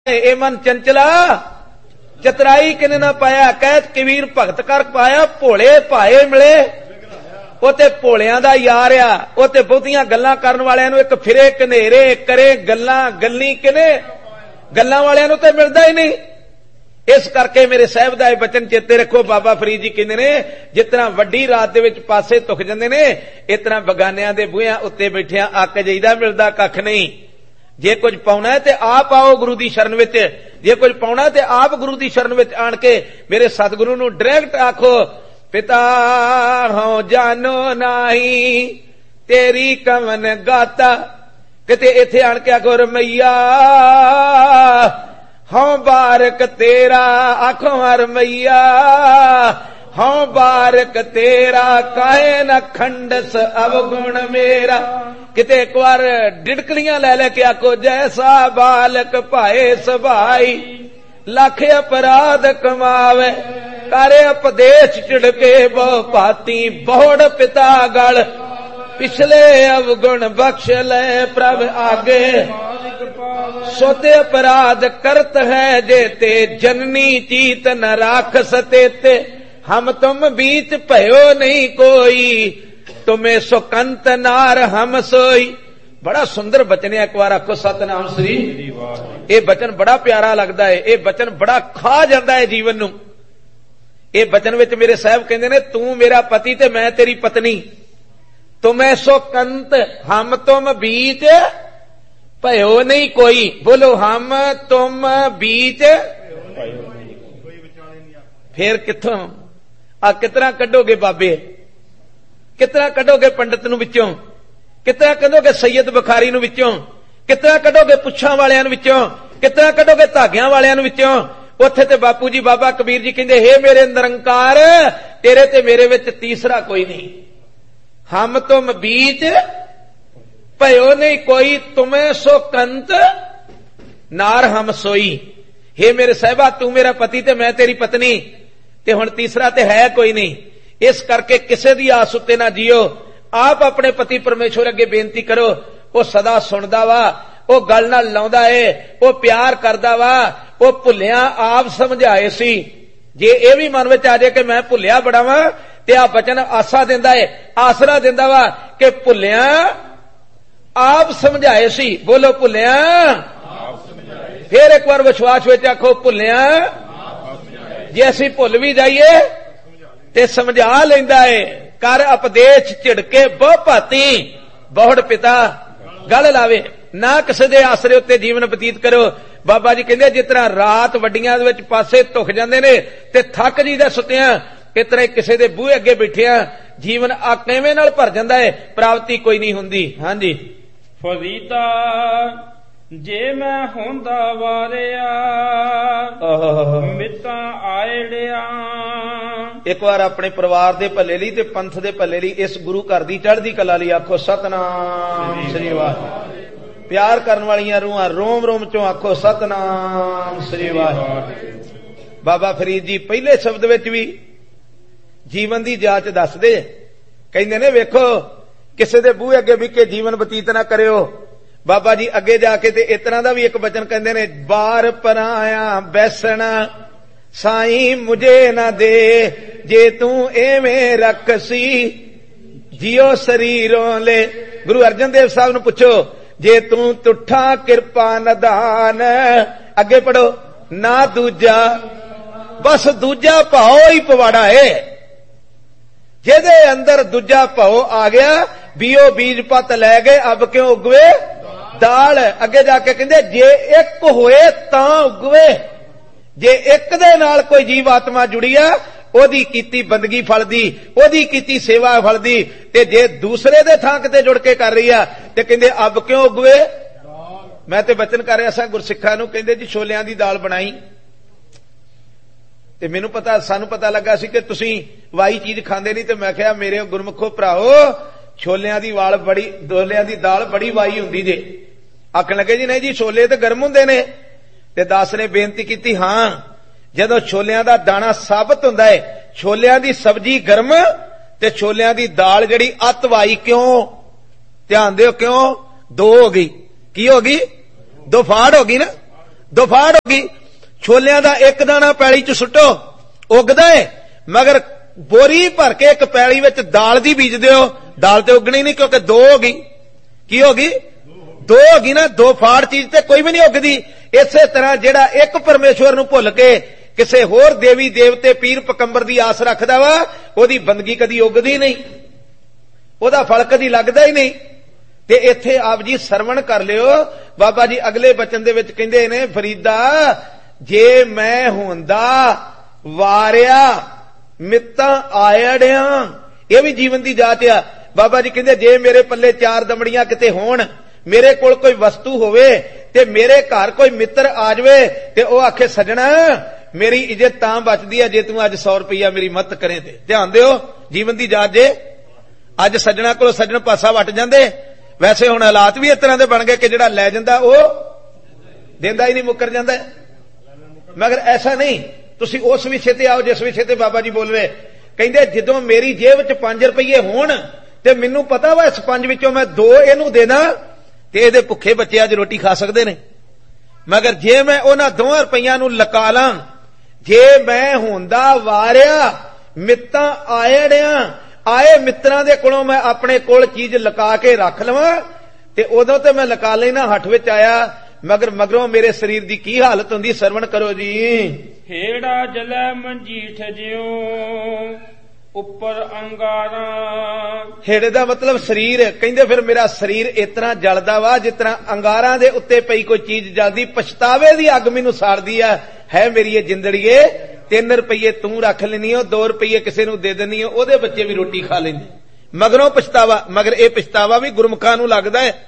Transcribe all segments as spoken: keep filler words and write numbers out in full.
ए मन चंचला चतराई किने ना पाया, कहत कबीर भगत कर पाया, भोले भाए मिले। ਉਹ ਤੇ ਭੋਲਿਆਂ ਦਾ ਯਾਰ ਆ, ਉਹ ਤੇ ਬਹੁਤੀਆਂ ਗੱਲਾਂ ਕਰਨ ਵਾਲਿਆਂ ਨੂੰ ਇੱਕ ਫਿਰੇ ਘਨੇਰੇ ਕਰੇ ਗੱਲਾਂ, ਗੱਲੀ ਕਿਨੇ ਗੱਲਾਂ ਵਾਲਿਆਂ ਨੂੰ ਤੇ ਮਿਲਦਾ ਹੀ ਨਹੀਂ। ਇਸ ਕਰਕੇ ਮੇਰੇ ਸਾਹਿਬ ਦਾ ਇਹ ਬਚਨ ਚੇਤੇ ਰੱਖੋ। ਬਾਬਾ ਫਰੀਦ ਜੀ ਕਹਿੰਦੇ ਨੇ ਜਿਸ ਤਰ੍ਹਾਂ ਵੱਡੀ ਰਾਤ ਦੇ ਵਿੱਚ ਪਾਸੇ ਧੁੱਖ ਜਾਂਦੇ ਨੇ, ਇਸ ਤਰ੍ਹਾਂ ਬਗਾਨਿਆਂ ਦੇ ਬੂਹਿਆਂ ਉੱਤੇ ਬੈਠਿਆਂ ਅੱਕ ਜਾਈਦਾ, ਮਿਲਦਾ ਕੱਖ ਨਹੀਂ। ਜੇ ਕੁਝ ਪਾਉਣਾ ਤੇ ਆਪ ਆਓ ਗੁਰੂ ਦੀ ਸ਼ਰਨ ਵਿੱਚ, ਜੇ ਕੁਝ ਪਾਉਣਾ ਤੇ ਆਪ ਗੁਰੂ ਦੀ ਸ਼ਰਨ ਵਿੱਚ ਆਣ ਕੇ ਮੇਰੇ ਸਤਿਗੁਰੂ ਨੂੰ ਡਾਇਰੈਕਟ ਆਖੋ, पिता हो जानो नाही तेरी कवन गाता। किते इथे आण के आखो रमैया हो बारक तेरा, आखो रमैया हो बारक तेरा, काहे न खंडस अवगुण मेरा। किते एक बार डिडकलियां लै लेके आखो, जैसा बालक पाए सभाई लख अपराध कमावे, करे उपदेश चिड़के बहु भाती, बहुड़ पिता गल पिछले अवगुण बख्श ले प्रभ आगे। सोते अपराध करत है जेते, जननी चीत न राख सतेते। हम तुम बीच भयो नहीं कोई, तुम्हें सुकंत नार हम सोई। बड़ा सुंदर बचन है, एक बार आखो सतनाम श्री। ये बचन बड़ा प्यारा लगता है, ये बचन बड़ा खा जाता है जीवन नू। ये बचन विच मेरे साहब कहते ने, तू मेरा पति ते मैं तेरी पत्नी, तुम्हें सो कंत हम तुम बीच भयो नहीं कोई। बोलो हम तुम बीच, फिर किथों आ कितना कढोगे बाबे, कितना कढोगे पंडित नू विचों, कितना कढोगे सैयद बुखारी नू विचों, कितना कढोगे पुच्छां वालियां नू विचों, कितना कढोगे धागियां वालियां नू विचों। उत्थे ते बापू जी बाबा कबीर जी कहंदे, हे मेरे निरंकार तेरे ते मेरे विच तीसरा कोई नहीं। हम तुम बीच भयो नहीं कोई, तुम्हें सो कंत नार हम सोई। हे मेरे साहिबा तू मेरा पति ते मैं तेरी पत्नी, ते हुण तीसरा ते है कोई नहीं। इस करके किसे दी आस उत्ते ना जियो। आप अपने पति परमेश्वर अगे बेनती करो, वो सदा सुनदा वा, वो गल नाल लाउंदा है, वो प्यार करदा वा। वो भुलिया आप समझाए सी, जे ये भी मन विच आ जाए कि मैं भुलिया बड़ा वा, ते आ बचन आसा दिंदा है, आसरा दिंदा वा कि भुलिया आप समझाए सी। बोलो भुलिया, फिर एक बार विश्वास विच आखो भुलिया। जे असीं भुल भी जाइए ते समझा लैंदा है। कर उपदेश चिड़के बहु भाती, बहुड़ पिता गल लावे। ना किसी दे आसरे उत्ते जीवन बतीत करो। बाबा जी कहंदे जिस तरह रात वड्डियां दे विच पासे धुख जांदे ने ते थक जीदा सुत्तियां, इस तरह किसी दे बूहे अगे बैठिया जीवन आकेवें नाल भर जांदा है, प्राप्ति कोई नहीं हुंदी। हां जी। फरीदा जे मैं होंदा वारिया मिता आयड़िया। एक बार अपने परिवार दे भले लई ते पंथ दे भले लई, इस गुरु घर दी चढ़दी कला लई आखो सतनाम श्री वाहिगुरू। प्यार करन वालियां रूहां रोम रोम चों आखो सतनाम श्री वाहिगुरू। बाबा फरीद जी पहले शब्द विच भी जीवन दी जांच दसदे, कहंदे ने वेखो किसे दे बूहे अगे बिके जीवन बतीत ना करियो। बाबा जी अगे जाके ते इस तरह दा भी एक बचन कहंदे ने, बार पराया बैसना साईं मुझे ना दे, जे तू एवें रखसी जियो शरीरों ले। गुरु अर्जन देव साहब नू पुछो, जे तू तुठा किरपा नदान, अगे पढ़ो, ना दूजा बस दूजा भाव ही पवाड़ा है। जेदे अंदर दूजा भाव आ गया, बीओ बीज पत लै गए, अब क्यों उगवे दाल। अगे जाके कहंदे जे एक होए तां उगवे। जे एक दे नाल कोई जीव आत्मा जुड़ी आ, ओदी कीती बंदगी फल दी, ओदी कीती सेवा फल दी। ते जे दूसरे दे थां किते जुड़ के कर रही आ ते कहंदे अब क्यों उगवे। मैं ते बचन कर रहा सा गुरसिखां नूं, कहंदे जी छोलियां दी दाल बनाई ते मैनूं पता सानूं पता लगा सी कि तुसीं वाई चीज खांदे नहीं। ते मैं कहा मेरे गुरमुखो भराओ छोलियां दी वाल बड़ी दोलियां दी दाल बड़ी वाई हुंदी जे। आखण लगे जी नहीं जी छोले ते गर्म हुंदे ने। ते दास ने बेनती की, हां जदों छोलियां दा दाना साबित हुंदा है, छोलियां दी सब्जी गर्म ते छोलियां दी दाल जिहड़ी अत वाई क्यों। ध्यान दिओ क्यों दो हो गई, की हो गई दो फाड़ हो गई ना। ਦੁਫਾੜ ਹੋ ਗਈ। ਛੋਲਿਆਂ ਦਾ ਇੱਕ ਦਾਣਾ ਪੈਲੀ ਚ ਸੁੱਟੋ, ਉੱਗਦਾ ਏ, ਮਗਰ ਬੋਰੀ ਭਰ ਕੇ ਇੱਕ ਪੈਲੀ ਵਿੱਚ ਦਾਲ ਦੀ ਬੀਜ ਦਿਓ, ਦਾਲ ਤੇ ਉੱਗਣੀ ਨਹੀਂ, ਕਿਉਂਕਿ ਦੋ ਹੋ ਗਈ। ਕੀ ਹੋ ਗਈ? ਦੋ ਹੋ ਗਈ ਨਾ। ਦੋ ਫਾੜ ਚੀਜ਼ ਤੇ ਕੋਈ ਵੀ ਨਹੀਂ ਉੱਗਦੀ। ਇਸੇ ਤਰ੍ਹਾਂ ਜਿਹੜਾ ਇੱਕ ਪਰਮੇਸ਼ਵਰ ਨੂੰ ਭੁੱਲ ਕੇ ਕਿਸੇ ਹੋਰ ਦੇਵੀ ਦੇਵਤੇ ਪੀਰ ਪਕੰਬਰ ਦੀ ਆਸ ਰੱਖਦਾ ਵਾ, ਉਹਦੀ ਬੰਦਗੀ ਕਦੀ ਉੱਗਦੀ ਨਹੀਂ, ਉਹਦਾ ਫਲ ਕਦੀ ਲੱਗਦਾ ਹੀ ਨਹੀਂ। ਤੇ ਇੱਥੇ ਆਪ ਜੀ ਸਰਵਣ ਕਰ ਲਿਓ। ਬਾਬਾ ਜੀ ਅਗਲੇ ਬਚਨ ਦੇ ਵਿੱਚ ਕਹਿੰਦੇ ਨੇ, ਫਰੀਦਾ ਜੇ ਮੈਂ ਹੁੰਦਾ ਵਾਰਿਆ ਮਿੱਤਾਂ ਆਇੜਿਆਂ, ਇਹ ਵੀ ਜੀਵਨ ਦੀ ਜਾਚ ਆ। ਬਾਬਾ ਜੀ ਕਹਿੰਦੇ ਜੇ ਮੇਰੇ ਪੱਲੇ ਚਾਰ ਦਮੜੀਆਂ ਕਿਤੇ ਹੋਣ, ਮੇਰੇ ਕੋਲ ਕੋਈ ਵਸਤੂ ਹੋਵੇ ਤੇ ਮੇਰੇ ਘਰ ਕੋਈ ਮਿੱਤਰ ਆ ਜਾਵੇ ਤੇ ਉਹ ਆਖੇ ਸੱਜਣਾ ਮੇਰੀ ਇੱਜ਼ਤ ਤਾਂ ਬਚਦੀ ਹੈ ਜੇ ਤੂੰ ਅੱਜ ਸੌ ਰੁਪਈਆ ਮੇਰੀ ਮਦਦ ਕਰੇ। ਤੇ ਧਿਆਨ ਦਿਓ, ਜੀਵਨ ਦੀ ਜਾਚ ਜੇ ਅੱਜ ਸੱਜਣਾ ਕੋਲ ਸੱਜਣ ਪਾਸਾ ਵੱਟ ਜਾਂਦੇ। ਵੈਸੇ ਹੁਣ ਹਾਲਾਤ ਵੀ ਇਸ ਤਰ੍ਹਾਂ ਦੇ ਬਣ ਗਏ ਕਿ ਜਿਹੜਾ ਲੈ ਜਾਂਦਾ ਉਹ ਦਿੰਦਾ ਹੀ ਨਹੀਂ, ਮੁੱਕਰ ਜਾਂਦਾ। ਮਗਰ ਐਸਾ ਨਹੀਂ। ਤੁਸੀਂ ਉਸ ਵਿਸ਼ੇ ਤੇ ਆਓ ਜਿਸ ਵਿਸ਼ੇ ਤੇ ਬਾਬਾ ਜੀ ਬੋਲ ਰਹੇ। ਕਹਿੰਦੇ ਜਦੋਂ ਮੇਰੀ ਜੇਬ 'ਚ ਪੰਜ ਰੁਪਈਏ ਹੋਣ ਤੇ ਮੈਨੂੰ ਪਤਾ ਵਾ ਇਸ ਪੰਜ ਵਿੱਚੋਂ ਮੈਂ ਦੋ ਇਹਨੂੰ ਦੇਣਾ ਤੇ ਇਹਦੇ ਭੁੱਖੇ ਬੱਚੇ ਅੱਜ ਰੋਟੀ ਖਾ ਸਕਦੇ ਨੇ। ਮਗਰ ਜੇ ਮੈਂ ਉਹਨਾਂ ਦੋਹਾਂ ਰੁਪਈਆਂ ਨੂੰ ਲਕਾ ਲਾਂ, ਜੇ ਮੈਂ ਹੁੰਦਾ ਵਾਰਿਆ ਮਿੱਤਾਂ ਆਇੜਿਆਂ, ਆਏ ਮਿੱਤਰਾਂ ਦੇ ਕੋਲੋਂ ਮੈਂ ਆਪਣੇ ਕੋਲ ਚੀਜ਼ ਲਕਾ ਕੇ ਰੱਖ ਲਵਾਂ ਤੇ ਉਦੋਂ ਤੇ ਮੈਂ ਲਕਾ ਲੈਣਾ ਹੱਠ ਵਿੱਚ ਆਇਆ, ਮਗਰ ਮਗਰੋਂ ਮੇਰੇ ਸਰੀਰ ਦੀ ਕੀ ਹਾਲਤ ਹੁੰਦੀ। ਸਰਵਣ ਕਰੋ ਜੀ। ਹੇੜਾ ਜਲੈ ਮੰਜੀਠ ਜਿਉ ਉੱਪਰ ਅੰਗਾਰਾਂ। ਹੇੜੇ ਦਾ ਮਤਲਬ ਸਰੀਰ। ਕਹਿੰਦੇ ਫਿਰ ਮੇਰਾ ਸਰੀਰ ਇਸ ਤਰ੍ਹਾਂ ਜਲਦਾ ਵਾ ਜਿਸ ਤਰ੍ਹਾਂ ਅੰਗਾਰਾਂ ਦੇ ਉੱਤੇ ਪਈ ਕੋਈ ਚੀਜ਼ ਜਲਦੀ। ਪਛਤਾਵੇ ਦੀ ਅੱਗ ਮੈਨੂੰ ਸਾੜਦੀ ਆ। ਹੈ ਮੇਰੀ ਇਹ ਜਿੰਦੜੀਏ, ਤਿੰਨ ਰੁਪਈਏ ਤੂੰ ਰੱਖ ਲੈਣੀ ਹੋ, ਦੋ ਰੁਪਈਏ ਕਿਸੇ ਨੂੰ ਦੇ ਦੇਣੀ ਹੋ, ਉਹਦੇ ਬੱਚੇ ਵੀ ਰੋਟੀ ਖਾ ਲੈਂਦੇ। ਮਗਰੋਂ ਪਛਤਾਵਾ। ਮਗਰ ਇਹ ਪਛਤਾਵਾ ਵੀ ਗੁਰਮੁਖਾਂ ਨੂੰ ਲੱਗਦਾ ਹੈ।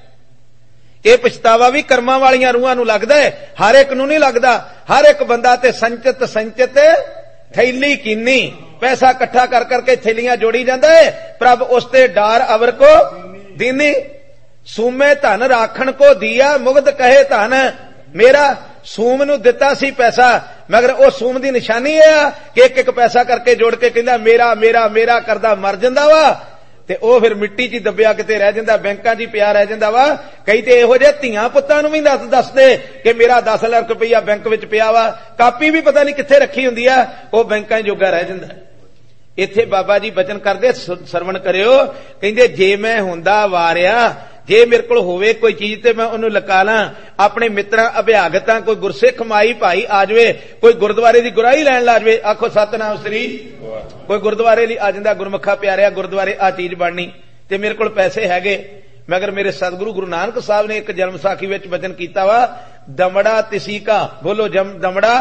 ਇਹ ਪਛਤਾਵਾ ਵੀ ਕਰਮਾਂ ਵਾਲੀਆਂ ਰੂਹਾਂ ਨੂੰ ਲੱਗਦਾ ਹੈ, ਹਰ ਇੱਕ ਨੂੰ ਨਹੀਂ ਲੱਗਦਾ। ਹਰ ਇੱਕ ਬੰਦਾ ਤੇ ਸੰਚਿਤ ਸੰਚਿਤ ਥੈਲੀ ਕੀਨੀ, ਪੈਸਾ ਇਕੱਠਾ ਕਰ ਕਰਕੇ ਥੈਲੀਆਂ ਜੋੜੀ ਜਾਂਦਾ ਹੈ। ਪ੍ਰਭ ਉਸ ਤੇ ਡਾਰ ਅਵਰ ਕੋ ਦੀਨੀ, ਸੂਮੇ ਧਨ ਰਾਖਣ ਕੋ ਦੀਆ, ਮੁਗਧ ਕਹੇ ਧਨ ਮੇਰਾ। ਸੂਮ ਨੂੰ ਦਿੱਤਾ ਸੀ ਪੈਸਾ, ਮਗਰ ਉਹ ਸੂਮ ਦੀ ਨਿਸ਼ਾਨੀ ਇਹ ਆ ਕਿ ਇੱਕ ਇੱਕ ਪੈਸਾ ਕਰਕੇ ਜੋੜ ਕੇ ਕਹਿੰਦਾ ਮੇਰਾ ਮੇਰਾ ਮੇਰਾ ਕਰਦਾ ਮਰ ਜਾਂਦਾ ਵਾ ਤੇ ਉਹ ਫਿਰ ਮਿੱਟੀ 'ਚ ਦੱਬਿਆ ਕਿਤੇ ਰਹਿ ਜਾਂਦਾ, ਬੈਂਕਾਂ 'ਚ ਹੀ ਪਿਆ ਰਹਿ ਜਾਂਦਾ ਵਾ। ਕਈ ਤੇ ਇਹੋ ਜਿਹੇ ਧੀਆਂ ਪੁੱਤਾਂ ਨੂੰ ਵੀ ਦੱਸ ਦੱਸਦੇ ਕਿ ਮੇਰਾ ਦਸ ਲੱਖ ਰੁਪਈਆ ਬੈਂਕ ਵਿੱਚ ਪਿਆ ਵਾ, ਕਾਪੀ ਵੀ ਪਤਾ ਨਹੀਂ ਕਿੱਥੇ ਰੱਖੀ ਹੁੰਦੀ ਆ, ਉਹ ਬੈਂਕਾਂ 'ਚ ਜੋਗਾ ਰਹਿ ਜਾਂਦਾ। ਇੱਥੇ ਬਾਬਾ ਜੀ ਬਚਨ ਕਰਦੇ, ਸਰਵਣ ਕਰਿਓ। ਕਹਿੰਦੇ ਜੇ ਮੈਂ ਹੁੰਦਾ ਵਾਰਿਆ, ਜੇ ਮੇਰੇ ਕੋਲ ਹੋਵੇ ਕੋਈ ਚੀਜ਼ ਤੇ ਮੈਂ ਉਹਨੂੰ ਲਕਾ ਲਾਂ। ਆਪਣੇ ਮਿੱਤਰਾਂ ਅਭਿਆਗਤਾਂ, ਕੋਈ ਗੁਰਸਿੱਖ ਮਾਈ ਭਾਈ ਆ ਜਾਵੇ, ਕੋਈ ਗੁਰਦੁਆਰੇ ਦੀ ਗੁਰਾਈ ਲੈਣ ਲਾ ਜਾਵੇ, ਆਖੋ ਸਤਨਾਮ ਸ੍ਰੀ। ਕੋਈ ਗੁਰਦੁਆਰੇ ਲਈ ਆ ਜਾਂਦਾ, ਗੁਰਮੁਖਾ ਪਿਆਰਿਆ ਗੁਰਦੁਆਰੇ ਆ ਚੀਜ਼ ਬਣਨੀ ਤੇ ਮੇਰੇ ਕੋਲ ਪੈਸੇ ਹੈਗੇ। ਮਗਰ ਮੇਰੇ ਸਤਿਗੁਰੂ ਗੁਰੂ ਨਾਨਕ ਸਾਹਿਬ ਨੇ ਇੱਕ ਜਨਮ ਸਾਖੀ ਵਿੱਚ ਬਚਨ ਕੀਤਾ ਵਾ, ਦਮੜਾ ਤਿਸੀ ਕਾ, ਬੋਲੋ ਜਮ ਦਮੜਾ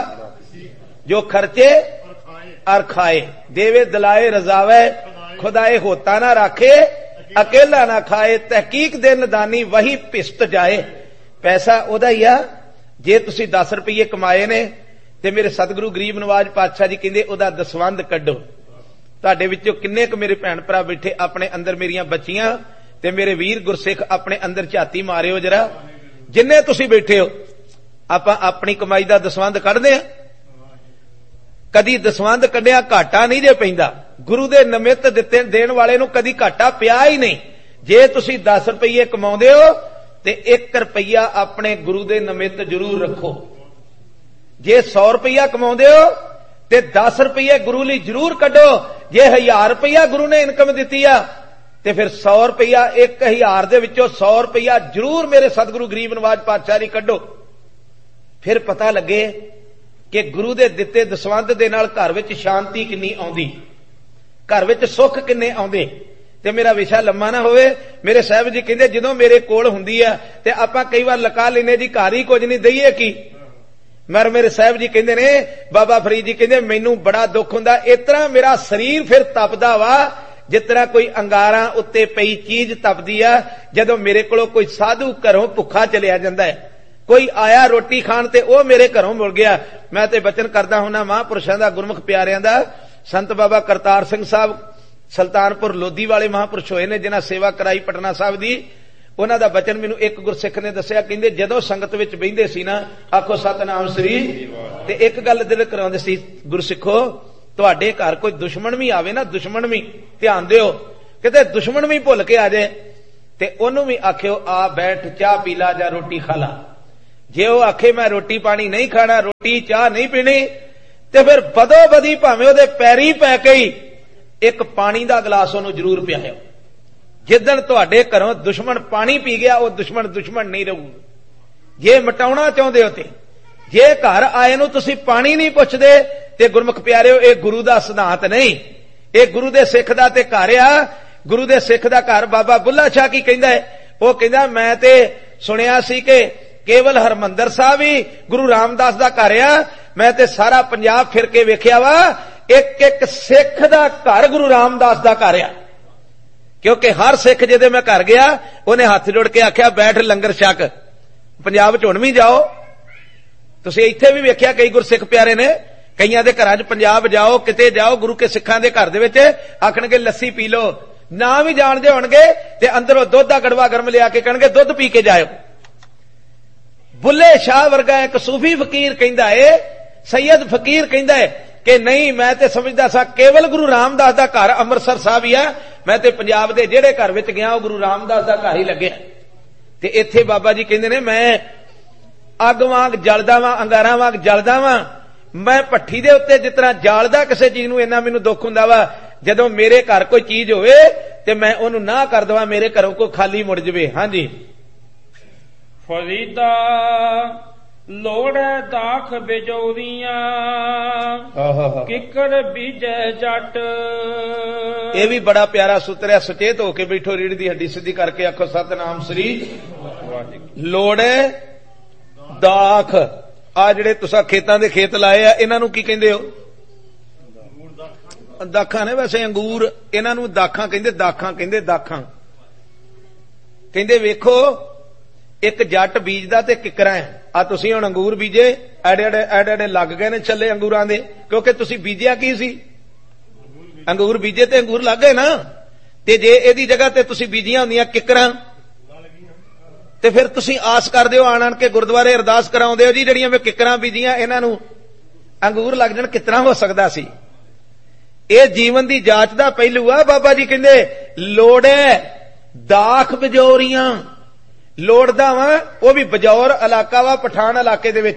ਜੋ ਖਰਚੇ ਅਰ ਖਾਏ, ਦੇਵੇ ਦਿਲਾਏ ਰਜ਼ਾਵੇ, ਖੁਦਾਏ ਹੋਤਾ ਨਾ ਰਾਖੇ, ਅਕੇਲਾ ਨਾ ਖਾਏ, ਤਹਿਕੀਕ ਦੇ ਨਦਾਨੀ ਵਹੀ ਭਿਸਟ ਜਾਏ। ਪੈਸਾ ਉਹਦਾ ਹੀ ਆ। ਜੇ ਤੁਸੀਂ ਦਸ ਰੁਪਈਏ ਕਮਾਏ ਨੇ ਤੇ ਮੇਰੇ ਸਤਿਗੁਰੂ ਗਰੀਬ ਨਵਾਜ ਪਾਤਸ਼ਾਹ ਜੀ ਕਹਿੰਦੇ ਉਹਦਾ ਦਸਵੰਧ ਕੱਢੋ। ਤੁਹਾਡੇ ਵਿੱਚੋਂ ਕਿੰਨੇ ਕੁ ਮੇਰੇ ਭੈਣ ਭਰਾ ਬੈਠੇ, ਆਪਣੇ ਅੰਦਰ ਮੇਰੀਆਂ ਬੱਚੀਆਂ ਤੇ ਮੇਰੇ ਵੀਰ ਗੁਰਸਿੱਖ ਆਪਣੇ ਅੰਦਰ ਝਾਤੀ ਮਾਰਿਓ ਜਰਾ। ਜਿੰਨੇ ਤੁਸੀਂ ਬੈਠੇ ਹੋ, ਆਪਾਂ ਆਪਣੀ ਕਮਾਈ ਦਾ ਦਸਵੰਧ ਕੱਢਦੇ ਆ। ਕਦੀ ਦਸਵੰਧ ਕੱਢਿਆ ਘਾਟਾ ਨਹੀਂ ਜੇ ਪੈਂਦਾ। ਗੁਰੂ ਦੇ ਨਿਮਿਤ ਦਿੱਤੇ ਦੇਣ ਵਾਲੇ ਨੂੰ ਕਦੀ ਘਾਟਾ ਪਿਆ ਹੀ ਨਹੀਂ। ਜੇ ਤੁਸੀਂ ਦਸ ਰੁਪਈਏ ਕਮਾਉਂਦੇ ਹੋ ਤੇ ਇੱਕ ਰੁਪਈਆ ਆਪਣੇ ਗੁਰੂ ਦੇ ਨਿਮਿਤ ਜ਼ਰੂਰ ਰੱਖੋ। ਜੇ ਸੌ ਰੁਪਈਆ ਕਮਾਉਂਦੇ ਹੋ ਤੇ ਦਸ ਰੁਪਈਏ ਗੁਰੂ ਲਈ ਜ਼ਰੂਰ ਕੱਢੋ। ਜੇ ਹਜ਼ਾਰ ਰੁਪਈਆ ਗੁਰੂ ਨੇ ਇਨਕਮ ਦਿੱਤੀ ਆ ਤੇ ਫਿਰ ਸੌ ਰੁਪਈਆ, ਇੱਕ ਹਜ਼ਾਰ ਦੇ ਵਿੱਚੋਂ ਸੌ ਰੁਪਈਆ ਜ਼ਰੂਰ ਮੇਰੇ ਸਤਿਗੁਰੂ ਗਰੀਬ ਨਵਾਜ ਪਾਤਸ਼ਾਹ ਲਈ ਕੱਢੋ। ਫਿਰ ਪਤਾ ਲੱਗੇ ਕਿ ਗੁਰੂ ਦੇ ਦਿੱਤੇ ਦਸਵੰਧ ਦੇ ਨਾਲ ਘਰ ਵਿੱਚ ਸ਼ਾਂਤੀ ਕਿੰਨੀ ਆਉਂਦੀ, ਘਰ ਵਿੱਚ ਸੁੱਖ ਕਿੰਨੇ ਆਉਂਦੇ। ਤੇ ਮੇਰਾ ਵਿਸ਼ਾ ਲੰਮਾ ਨਾ ਹੋਵੇ। ਮੇਰੇ ਸਾਹਿਬ ਜੀ ਕਹਿੰਦੇ ਜਦੋਂ ਮੇਰੇ ਕੋਲ ਹੁੰਦੀ ਆ ਤੇ ਆਪਾਂ ਕਈ ਵਾਰ ਲਕਾ ਲੈਨੇ ਜੀ, ਘਰ ਹੀ ਕੁਝ ਨਹੀਂ, ਦਈਏ ਕੀ। ਮਰ ਮੇਰੇ ਸਾਹਿਬ ਜੀ ਕਹਿੰਦੇ ਨੇ, ਬਾਬਾ ਫਰੀਦ ਜੀ ਕਹਿੰਦੇ ਮੈਨੂੰ ਬੜਾ ਦੁੱਖ ਹੁੰਦਾ, ਇਸ ਤਰ੍ਹਾਂ ਮੇਰਾ ਸਰੀਰ ਫਿਰ ਤਪਦਾ ਵਾ ਜਿਸ ਤਰ੍ਹਾਂ ਕੋਈ ਅੰਗਾਰਾਂ ਉੱਤੇ ਪਈ ਚੀਜ਼ ਤਪਦੀ ਆ। ਜਦੋਂ ਮੇਰੇ ਕੋਲੋਂ ਕੋਈ ਸਾਧੂ ਘਰੋਂ ਭੁੱਖਾ ਚਲਿਆ ਜਾਂਦਾ ਹੈ, ਕੋਈ ਆਇਆ ਰੋਟੀ ਖਾਣ ਤੇ ਉਹ ਮੇਰੇ ਘਰੋਂ ਮੁੜ ਗਿਆ। ਮੈਂ ਤੇ ਬਚਨ ਕਰਦਾ ਹੁੰਨਾ ਮਹਾਂਪੁਰਸ਼ਾਂ ਦਾ, ਗੁਰਮੁਖ ਪਿਆਰਿਆਂ ਦਾ। ਸੰਤ ਬਾਬਾ ਕਰਤਾਰ ਸਿੰਘ ਸਾਹਿਬ ਸੁਲਤਾਨਪੁਰ ਲੋਧੀ ਵਾਲੇ ਮਹਾਂਪੁਰਸ਼ ਹੋਏ ਨੇ ਜਿਨ੍ਹਾਂ ਸੇਵਾ ਕਰਾਈ ਪਟਨਾ ਸਾਹਿਬ ਦੀ। ਉਹਨਾਂ ਦਾ ਬਚਨ ਮੈਨੂੰ ਇੱਕ ਗੁਰਸਿੱਖ ਨੇ ਦੱਸਿਆ, ਕਹਿੰਦੇ ਜਦੋਂ ਸੰਗਤ ਵਿੱਚ ਬਹਿੰਦੇ ਸੀ ਨਾ, ਆਖੋ ਸਤਨਾਮ ਸ੍ਰੀ, ਤੇ ਇੱਕ ਗੱਲ ਦਿਲ ਕਰਾਉਂਦੇ ਸੀ, ਗੁਰਸਿੱਖੋ ਤੁਹਾਡੇ ਘਰ ਕੋਈ ਦੁਸ਼ਮਣ ਵੀ ਆਵੇ ਨਾ, ਦੁਸ਼ਮਣ ਵੀ ਧਿਆਨ ਦਿਓ, ਕਿਤੇ ਦੁਸ਼ਮਣ ਵੀ ਭੁੱਲ ਕੇ ਆ ਜਾਏ ਤੇ ਉਹਨੂੰ ਵੀ ਆਖਿਓ ਆ ਬੈਠ ਚਾਹ ਪੀ ਲਾ ਜਾਂ ਰੋਟੀ ਖਾ ਲਾ। जे वो आखे मैं रोटी पानी नहीं खाना, रोटी चाह नहीं पीनी, ते फिर बदो बदी भावें उहदे पैरी पै के ही एक पानी का गिलास उहनूं जरूर पिआओ। जिदन तुहाडे घरों दुश्मन पानी पी गया, वो दुश्मन दुश्मन नहीं रहूगा। जे मटाउणा चाहुंदे हो ते जे घर आए नूं तुसीं पानी नहीं पुछदे ते गुरमुख प्यारिओ, ये गुरु दा सिद्धांत नहीं, ये गुरु दे सिख दा ते घर आ। गुरु दे सिख दा घर बाबा बुल्ला शाह की कहंदा है, वो कहंदा मैं ते सुनिया सी कि केवल हरमंदर साहब ही गुरु रामदास दा घर आ, मैं ते सारा पंजाब फिर के वेख्या वा, एक एक सिख दा घर गुरु रामदास दा घर आ। क्योंकि हर सिख जिहदे मैं घर गया उन्हें हाथ जोड़ के आख्या बैठ लंगर छक। पंजाब च हुण भी जाओ, तुसीं इत्थे भी वेख्या कई गुरसिख प्यारे ने, कईयां दे घरां च पंजाब जाओ, किते जाओ, गुरु के सिखां दे घर दे विच आखणगे लस्सी पी लो, ना भी जाणदे होणगे ते अंदरों दुध दा गड़वा गर्म लिया के कहणगे दुध पी के जाओ। बुल्ले शाह वर्गा एक सूफी फकीर कहंदा है, सैयद फकीर कहंदा है कि नहीं मैं ते समझदा सा केवल गुरु रामदास दा घर अमृतसर साहब ही है, मैं ते पंजाब दे जेड़े घर विच गया वो गुरु रामदास दा घर ही लग्या। ते इत्थे बाबा जी कहंदे ने मैं अग वांग जलदा वां, अंगारां वांग जलदा वां, मैं भट्ठी दे उत्ते जिस तरह जालदा किसी चीज नूं इन्ना मैनूं दुख हुंदा वा, जदों मेरे घर कोई चीज होवे ते मैं ओनूं ना कर दवां, मेरे घरों कोई खाली मुड़ जवे। हां जी। फरीदा लोड़ दाख बिजोरियां किकर बीजे जट। ये भी बड़ा प्यारा सूत्र है, सचेत होके बैठो, रीढ़ दी हड्डी सीधी करके आखो सतनाम श्री। लोड़ दाख, आ जिहड़े तुसां खेतां दे खेत लाए आ, इन्हां नूं की कहिंदे हो? दाखां ने, वैसे अंगूर इन्हां नूं दाखां कहिंदे, दाखां कहिंदे, दाखां कहिंदे। वेखो एक जट बीजदा ते किकरां है, आ तुसीं हुण अंगूर बीजे, एडे एडे एडे एडे लग गए ने छल्ले अंगूरां दे, क्योंकि तुसीं बीजिया की सी? अंगूर बीजे ते अंगूर लग गए ना। ते जे इहदी जगह ते तुसीं बीजियां हुंदियां किकरां ते फिर तुसीं आस करदे हो आण आण के गुरुद्वारे अरदास कराउंदे हो जी ਜਿਹੜੀਆਂ मैं किकरां बीजियां इन्हां नूं अंगूर लग जाण, कितना हो सकदा सी? ਇਹ जीवन दी जांच दा पहलू आ। बाबा जी कहंदे लोड़े दाख बजौरियां, लोड़दा वा वो भी बजौर इलाका वा, पठान इलाके दे विच,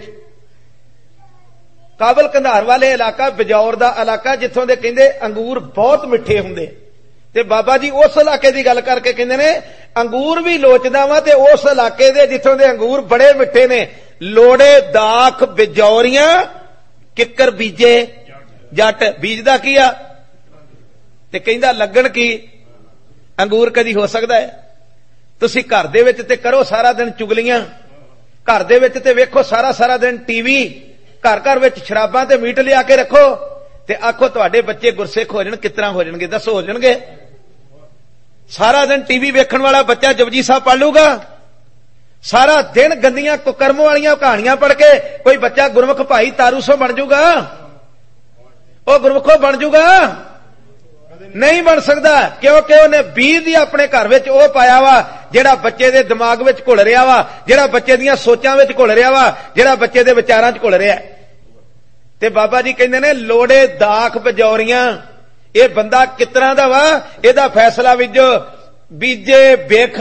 काबल कंधार वाले इलाका, बजौर दा इलाका, जिथों दे कहंदे अंगूर बहुत मिठे हुंदे। ते बाबा जी उस इलाके दी गल करके कहंदे ने अंगूर भी लोचदा वा ते उस इलाके दे जिथों दे अंगूर बड़े मिठे ने। लोड़े दाख बजौरियां किकर बीजे जट, बीजदा की आ ते कहंदा लगण की अंगूर कदी हो सकदा है? तुसीं घर दे विच ते करो सारा दिन चुगलियां, घर दे विच ते वेखो सारा सारा दिन टीवी, घर घर विच शराबां ते मीट लिया के रखो ते आखो तुहाडे बच्चे गुरसिख हो जाण, कितना हो जाणगे? दसो हो जाणगे? सारा दिन टीवी वेखण वाला बच्चा जपजी साहब पढ़ लूगा? सारा दिन गंदियां कुकर्म वालियां कहानियां पढ़ के कोई बच्चा गुरमुख भाई तारू सो बन जूगा? वो गुरमुखो बन जूगा? नहीं बन सकता, क्योंकि उन्हें बीज ही अपने घर विच ओ पाया वा जिहड़ा बच्चे दे दिमाग विच घुल रिहा वा, जिहड़ा बच्चे दीयां सोचां विच घुल रिहा वा, जिहड़ा बच्चे दे विचारां च घुल रिहा। ते बाबा जी कहंदे ने लोड़े दाख बजौरियां, ये बंदा किस तरह दा वा? इहदा फैसला विचो बीजे बेख